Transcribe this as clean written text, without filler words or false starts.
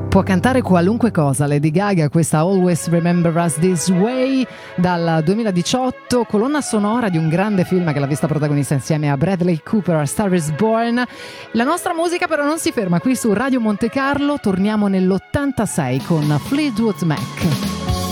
Può cantare qualunque cosa Lady Gaga, questa Always Remember Us This Way dal 2018, colonna sonora di un grande film che l'ha vista protagonista insieme a Bradley Cooper, A Star Is Born. La nostra musica però non si ferma qui su Radio Monte Carlo, torniamo nell'86 con Fleetwood Mac.